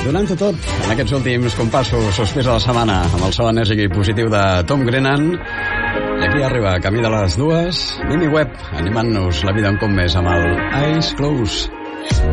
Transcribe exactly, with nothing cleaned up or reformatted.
donant-ho tot en aquests últims compassos sospers de la setmana amb el so enèrgic i positiu de Tom Grennan. I aquí arriba, camí de les dues, Mimi Webb, animant-nos la vida un cop més amb el Eyes Closed.